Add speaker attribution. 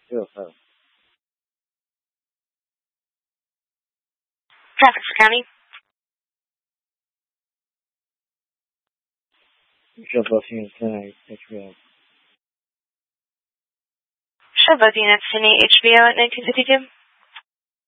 Speaker 1: UFO.
Speaker 2: Traffic for county.
Speaker 1: Show both units 10 HBO.
Speaker 2: Show both units 10 HBO at 1952.